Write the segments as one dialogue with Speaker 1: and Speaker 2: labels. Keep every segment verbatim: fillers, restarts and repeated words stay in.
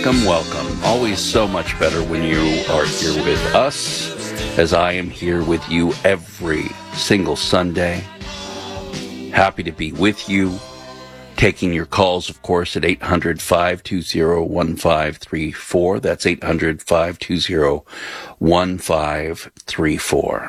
Speaker 1: Welcome, welcome. Always so much better when you are here with us, as I am here with you every single Sunday. Happy to be with you. Taking your calls, of course, at eight hundred, five two zero, one five three four. That's eight hundred, five two zero, one five three four.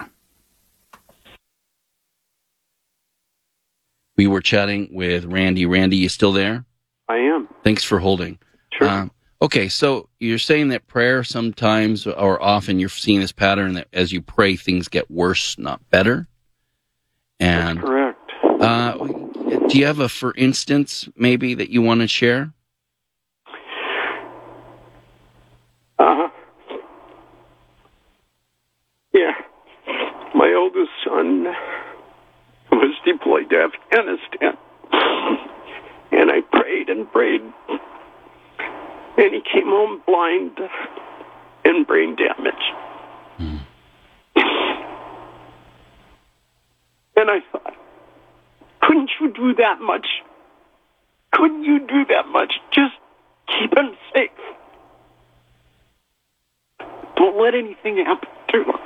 Speaker 1: We were chatting with Randy. Randy, you still there?
Speaker 2: I am.
Speaker 1: Thanks for holding.
Speaker 2: Sure.
Speaker 1: Um, okay, so you're saying that prayer sometimes or often you're seeing this pattern that as you pray, things get worse, not better. And,
Speaker 2: That's correct.
Speaker 1: Uh, do you have a, for instance, maybe that you want to share?
Speaker 2: Uh-huh. Yeah. My oldest son was deployed to Afghanistan. And I prayed and prayed. And he came home blind and brain damaged. Hmm. And I thought, couldn't you do that much? Couldn't you do that much? Just keep him safe. Don't let anything happen to him.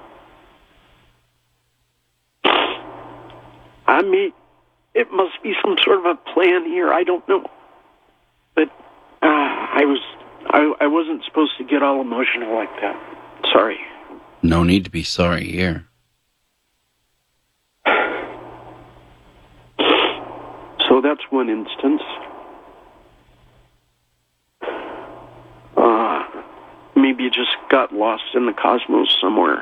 Speaker 2: I mean, it must be some sort of a plan here. I don't know. But uh, I was, I, I wasn't supposed to get all emotional like that. Sorry.
Speaker 1: No need to be sorry here.
Speaker 2: So that's one instance. Uh, maybe you just got lost in the cosmos somewhere.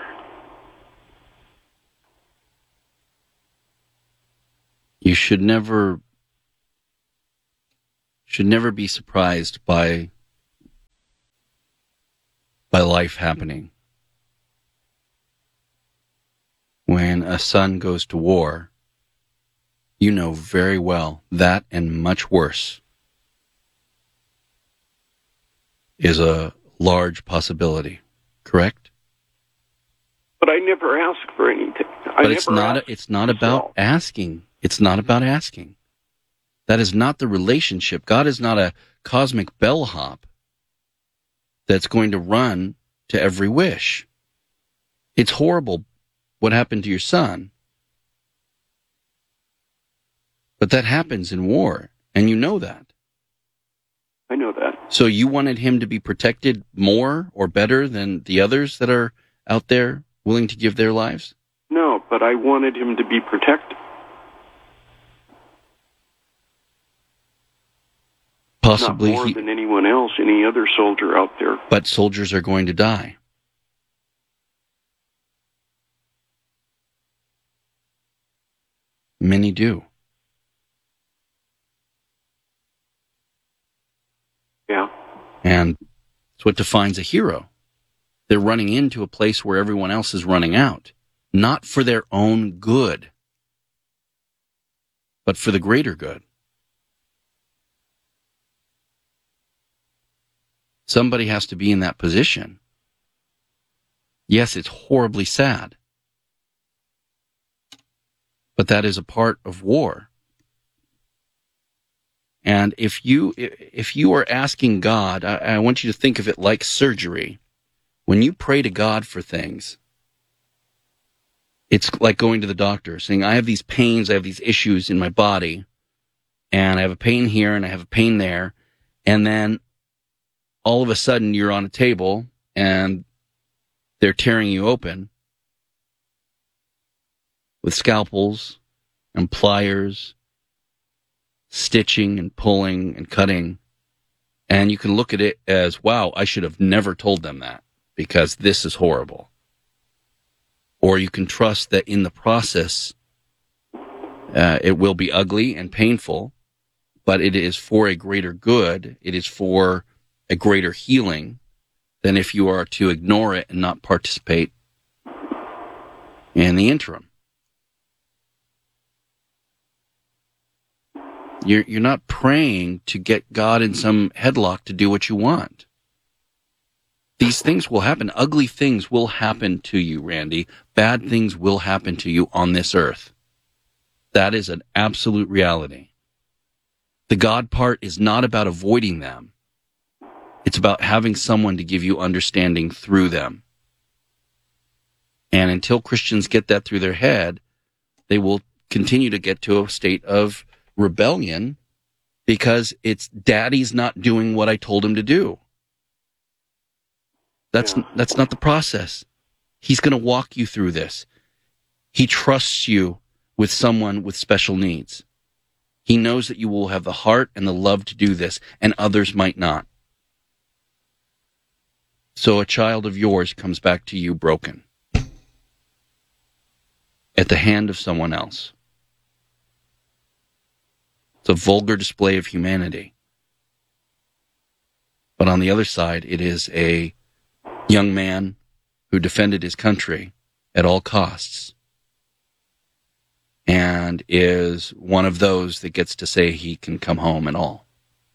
Speaker 1: You should never, should never be surprised by, by life happening. When a son goes to war, you know very well that and much worse is a large possibility, correct?
Speaker 2: But I never ask for anything. I
Speaker 1: but it's
Speaker 2: never
Speaker 1: not.
Speaker 2: ask
Speaker 1: It's not about
Speaker 2: myself.
Speaker 1: asking. It's not about asking. That is not the relationship. God is not a cosmic bellhop that's going to run to every wish. It's horrible what happened to your son. But that happens in war, and you know that.
Speaker 2: I know that.
Speaker 1: So you wanted him to be protected more or better than the others that are out there willing to give their lives?
Speaker 2: No, but I wanted him to be protected.
Speaker 1: Possibly.
Speaker 2: Not more
Speaker 1: he,
Speaker 2: than anyone else, any other soldier out there.
Speaker 1: But soldiers are going to die. Many do.
Speaker 2: Yeah.
Speaker 1: And it's what defines a hero. They're running into a place where everyone else is running out, not for their own good, but for the greater good. Somebody has to be in that position. Yes, it's horribly sad, but that is a part of war. And if you if you are asking God, I, I want you to think of it like surgery. When you pray to God for things, it's like going to the doctor, saying, I have these pains, I have these issues in my body, and I have a pain here and I have a pain there, and then all of a sudden you're on a table and they're tearing you open with scalpels and pliers, stitching and pulling and cutting, and you can look at it as, wow, I should have never told them that because this is horrible. Or you can trust that in the process uh, it will be ugly and painful, but it is for a greater good, it is for a greater healing than if you are to ignore it and not participate in the interim. You're, you're not praying to get God in some headlock to do what you want. These things will happen. Ugly things will happen to you, Randy. Bad things will happen to you on this earth. That is an absolute reality. The God part is not about avoiding them. It's about having someone to give you understanding through them. And until Christians get that through their head, they will continue to get to a state of rebellion because it's daddy's not doing what I told him to do. That's,
Speaker 2: Yeah.
Speaker 1: that's not the process. He's going to walk you through this. He trusts you with someone with special needs. He knows that you will have the heart and the love to do this, and others might not. So a child of yours comes back to you broken at the hand of someone else. It's a vulgar display of humanity. But on the other side, it is a young man who defended his country at all costs and is one of those that gets to say he can come home and all.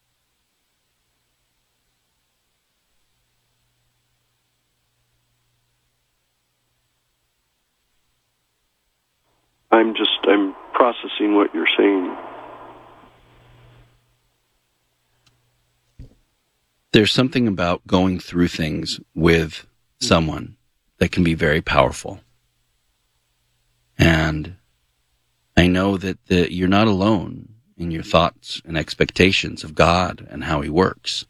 Speaker 2: I'm just, I'm processing what you're saying.
Speaker 1: There's something about going through things with someone that can be very powerful. And I know that the, you're not alone in your thoughts and expectations of God and how he works.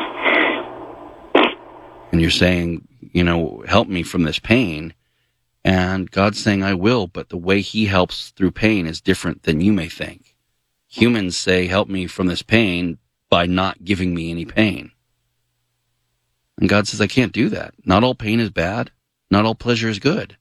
Speaker 1: And you're saying, you know, help me from this pain. And God's saying, I will, but the way he helps through pain is different than you may think. Humans say, help me from this pain by not giving me any pain. And God says, I can't do that. Not all pain is bad. Not all pleasure is good.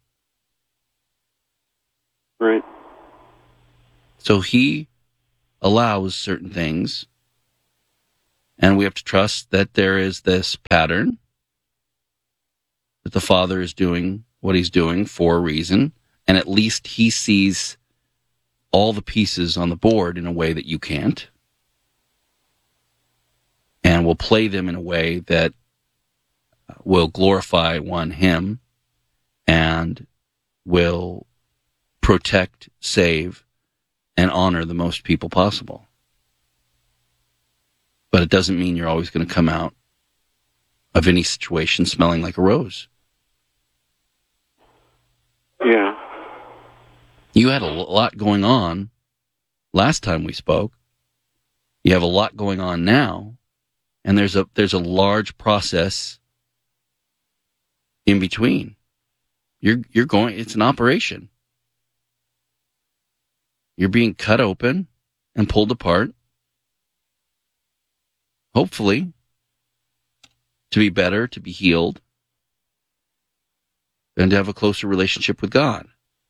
Speaker 2: Right.
Speaker 1: So he allows certain things, and we have to trust that there is this pattern, that the Father is doing what he's doing for a reason, and at least he sees all the pieces on the board in a way that you can't, and will play them in a way that will glorify, one, him, and will protect, save, and honor the most people possible. But it doesn't mean you're always going to come out of any situation smelling like a rose.
Speaker 2: Yeah.
Speaker 1: You had a lot going on last time we spoke. You have a lot going on now, and there's a there's a large process in between. You're you're going. It's an operation. You're being cut open and pulled apart, hopefully, to be better, to be healed, and to have a closer relationship with God.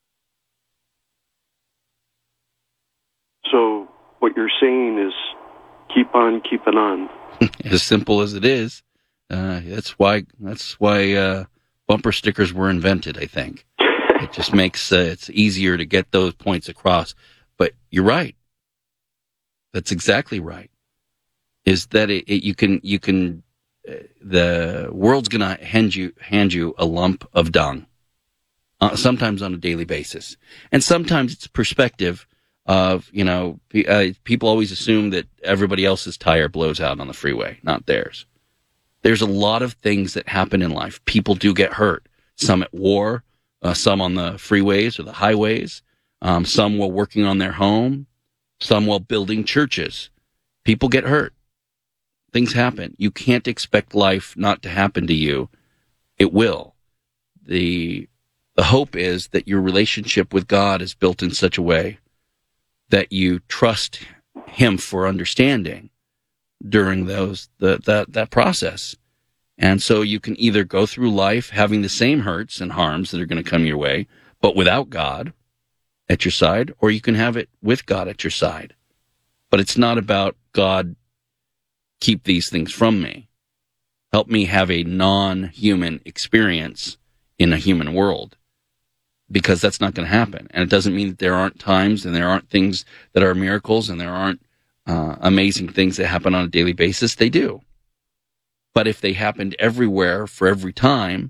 Speaker 2: So what you're saying is keep on keeping on.
Speaker 1: As simple as it is. Uh, that's why that's why uh, bumper stickers were invented, I think. It just makes uh, it's easier to get those points across. But you're right. That's exactly right. Is that it, it, you can you can uh, the world's gonna hand you hand you a lump of dung, uh, sometimes on a daily basis, and sometimes it's perspective of you know uh, people always assume that everybody else's tire blows out on the freeway, not theirs. There's a lot of things that happen in life. People do get hurt. Some at war, uh, some on the freeways or the highways. Um, some while working on their home, some while building churches. People get hurt. Things happen. You can't expect life not to happen to you. It will. The the hope is that your relationship with God is built in such a way that you trust him for understanding during those the, that that process. And so you can either go through life having the same hurts and harms that are going to come your way, but without God at your side, or you can have it with God at your side. But it's not about God, keep these things from me. Help me have a non-human experience in a human world, because that's not going to happen. And it doesn't mean that there aren't times and there aren't things that are miracles and there aren't uh, amazing things that happen on a daily basis. They do. But if they happened everywhere for every time,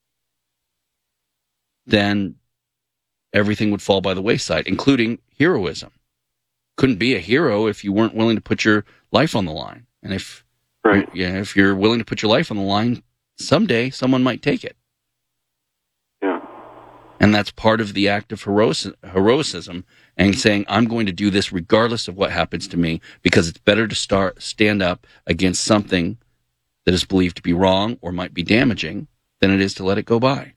Speaker 1: then everything would fall by the wayside, including heroism. Couldn't be a hero if you weren't willing to put your life on the line. And if
Speaker 2: Right.
Speaker 1: Yeah, if you're willing to put your life on the line, someday someone might take it.
Speaker 2: Yeah.
Speaker 1: And that's part of the act of heroic, heroicism and saying, I'm going to do this regardless of what happens to me, because it's better to start stand up against something that is believed to be wrong or might be damaging than it is to let it go by.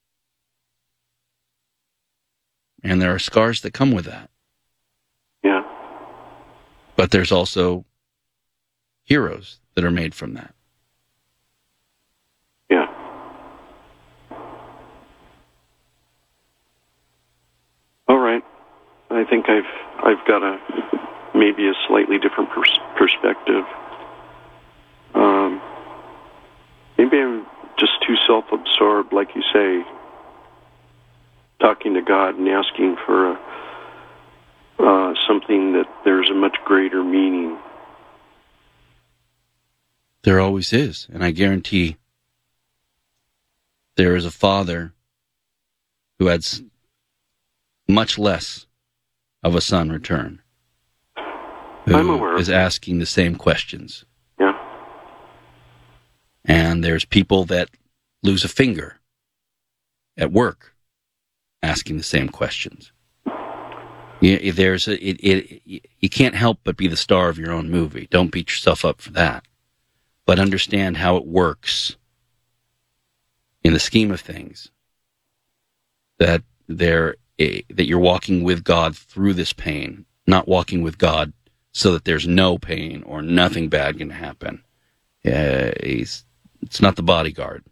Speaker 1: And there are scars that come with that.
Speaker 2: Yeah.
Speaker 1: But there's also heroes that are made from that.
Speaker 2: Yeah. All right. I think I've I've got a maybe a slightly different pers- perspective. Um, maybe I'm just too self-absorbed, like you say, talking to God and asking for a, uh, something that there's a much greater meaning.
Speaker 1: There always is, and I guarantee there is a father who had much less of a son return, who
Speaker 2: I'm aware
Speaker 1: is asking the same questions.
Speaker 2: Yeah.
Speaker 1: And there's people that lose a finger at work asking the same questions. You, there's a, it, it, you can't help but be the star of your own movie. Don't beat yourself up for that. But understand how it works in the scheme of things. That there, that you're walking with God through this pain, not walking with God so that there's no pain or nothing bad going to happen. Uh, he's, it's not the bodyguard.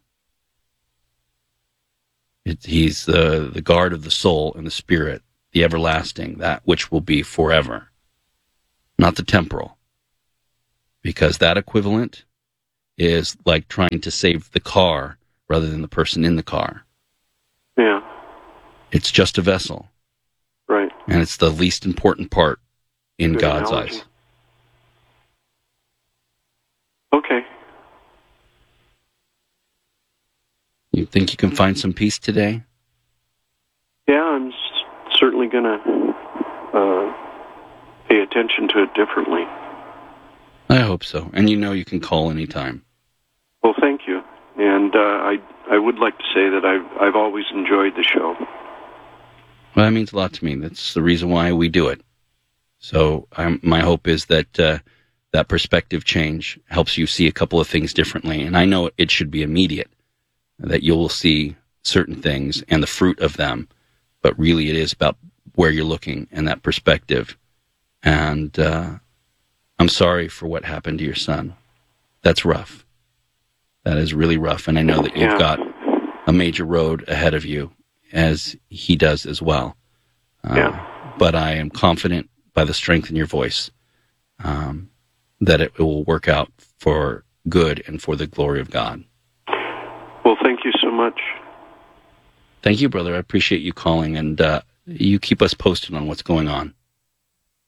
Speaker 1: It, he's the the guard of the soul and the spirit, the everlasting, that which will be forever, not the temporal. Because that equivalent is like trying to save the car rather than the person in the car.
Speaker 2: Yeah.
Speaker 1: It's just a vessel.
Speaker 2: Right.
Speaker 1: And it's the least important part in
Speaker 2: Good
Speaker 1: God's
Speaker 2: analogy.
Speaker 1: eyes.
Speaker 2: Okay.
Speaker 1: You think you can find some peace today?
Speaker 2: Yeah, I'm s- certainly going to uh, pay attention to it differently.
Speaker 1: I hope so. And you know you can call anytime.
Speaker 2: Well, thank you. And uh, I I would like to say that I've, I've always enjoyed the show.
Speaker 1: Well, that means a lot to me. That's the reason why we do it. So um, my hope is that uh, that perspective change helps you see a couple of things differently. And I know it should be immediate, that you will see certain things and the fruit of them. But really it is about where you're looking and that perspective. And uh, I'm sorry for what happened to your son. That's rough. That is really rough. And I know that you've
Speaker 2: Yeah.
Speaker 1: got a major road ahead of you, as he does as well. Uh,
Speaker 2: Yeah.
Speaker 1: But I am confident by the strength in your voice um, that it, it will work out for good and for the glory of God.
Speaker 2: Well, thank you so much.
Speaker 1: Thank you, brother. I appreciate you calling, and uh, you keep us posted on what's going on.